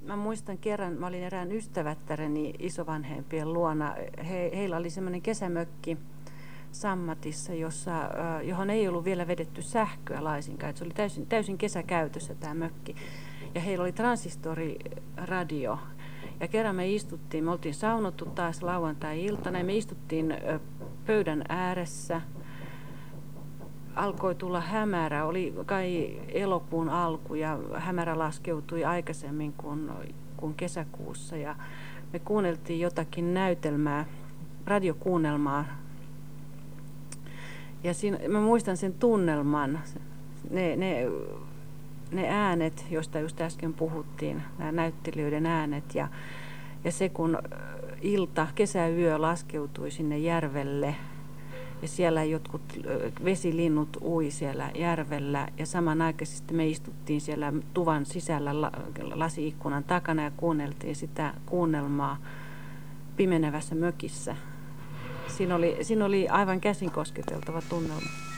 Mä muistan kerran, mä olin erään ystävättäreni isovanhempien luona. Heillä oli semmoinen kesämökki Sammatissa, johon ei ollut vielä vedetty sähköä laisinkaan. Se oli täysin kesäkäytössä tämä mökki. Ja heillä oli transistoriradio. Ja kerran me oltiin saunottu taas lauantai-iltana ja me istuttiin pöydän ääressä. Alkoi tulla hämärä, oli kai elokuun alku ja hämärä laskeutui aikaisemmin kuin kesäkuussa. Ja me kuunneltiin jotakin näytelmää, radiokuunnelmaa. Ja mä muistan sen tunnelman, ne äänet, joista just äsken puhuttiin, nämä näyttelijöiden äänet ja se kun kesäyö laskeutui sinne järvelle ja siellä jotkut vesilinnut ui siellä järvellä ja samanaikaisesti me istuttiin siellä tuvan sisällä lasi-ikkunan takana ja kuunneltiin sitä kuunnelmaa pimenevässä mökissä. Siinä oli aivan käsin kosketeltava tunnelma.